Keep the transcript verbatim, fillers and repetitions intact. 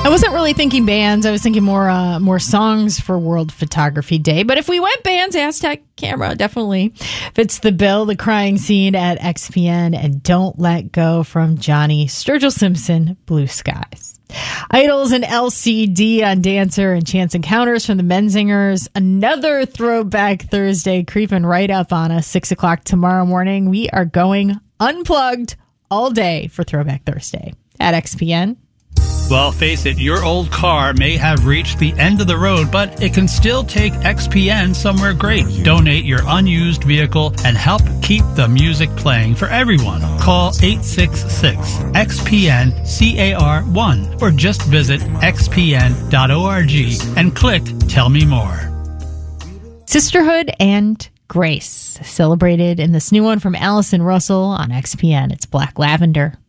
I wasn't really thinking bands. I was thinking more uh, more songs for World Photography Day. But if we went bands, Aztec Camera definitely fits the bill. The Crying Scene at X P N and Don't Let Go from Johnny Sturgill Simpson, Blue Skies. Idols and L C D on Dancer and Chance Encounters from the Menzingers. Another Throwback Thursday creeping right up on us. Six o'clock tomorrow morning. We are going unplugged all day for Throwback Thursday at X P N. Well, face it, your old car may have reached the end of the road, but it can still take X P N somewhere great. Donate your unused vehicle and help keep the music playing for everyone. Call eight six six X P N C A R one or just visit x p n dot org and click Tell Me More. Sisterhood and Grace, celebrated in this new one from Allison Russell on X P N. It's Black Lavender.